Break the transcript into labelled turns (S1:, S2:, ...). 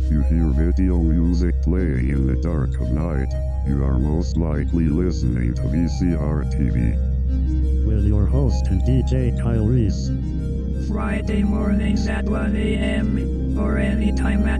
S1: If you hear video music playing in the dark of night, you are most likely listening to VCR TV.
S2: With your host and DJ Kyle Reese.
S3: Friday mornings at 1 a.m. or anytime at